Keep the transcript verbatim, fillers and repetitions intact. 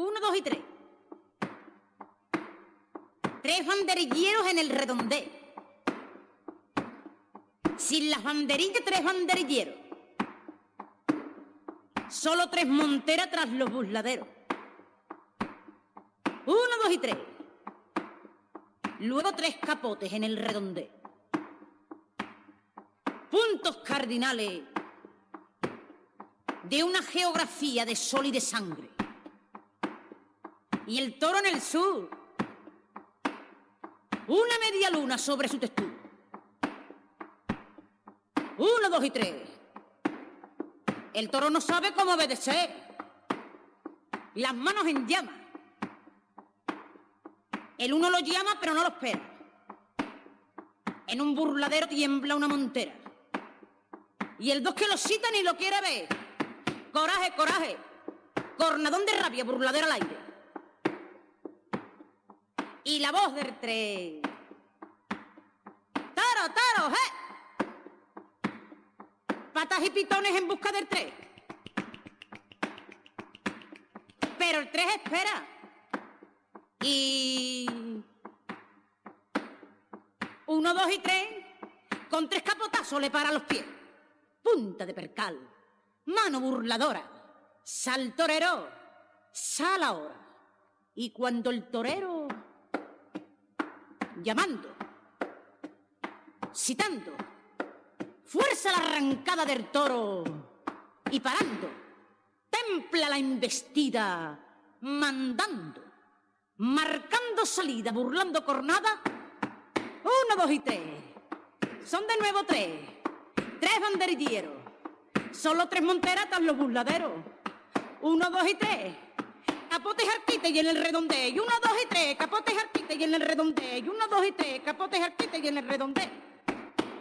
Uno, dos y tres. Tres banderilleros en el redondeo. Sin las banderillas, tres banderilleros. Solo tres monteras tras los burladeros. Uno, dos y tres. Luego tres capotes en el redondeo. Puntos cardinales de una geografía de sol y de sangre. Y el toro en el sur. Una media luna sobre su textura. Uno, dos y tres. El toro no sabe cómo obedecer. Las manos en llamas. El uno lo llama pero no lo espera. En un burladero tiembla una montera. Y el dos que lo cita ni lo quiere ver. Coraje, coraje. Cornadón de rabia, burladero al aire. Y la voz del tres. ¡Taro, taro, eh! Patas y pitones en busca del tres. Pero el tres espera. Y... Uno, dos y tres. Con tres capotazos le para los pies. Punta de percal. Mano burladora. Sal torero. Sal ahora. Y cuando el torero... Llamando, citando, fuerza la arrancada del toro y parando, templa la embestida, mandando, marcando salida, burlando cornada. Uno, dos y tres. Son de nuevo tres. Tres banderilleros. Solo tres monteras tras los burladeros. Uno, dos y tres. Capotes arquite y en el redondeo. Y uno, dos y tres. Capotes arquite y en el redondeo. Y uno, dos y tres. Capotes arquite y en el redondeo.